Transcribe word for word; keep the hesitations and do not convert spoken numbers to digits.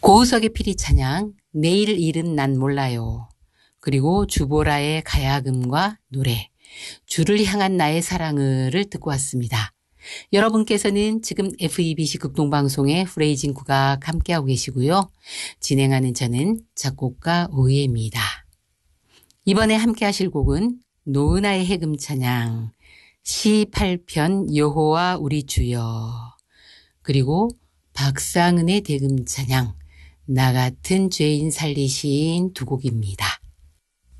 고우석의 피리 찬양, 내일 일은 난 몰라요. 그리고 주보라의 가야금과 노래, 주를 향한 나의 사랑을을 듣고 왔습니다. 여러분께서는 지금 에프이비씨 극동방송의 프레이징 국악 함께하고 계시고요. 진행하는 저는 작곡가 오희애입니다. 이번에 함께하실 곡은 노은하의 해금 찬양, 시팔 편 여호와 우리 주여, 그리고 박상은의 대금 찬양, 나 같은 죄인 살리신 두 곡입니다.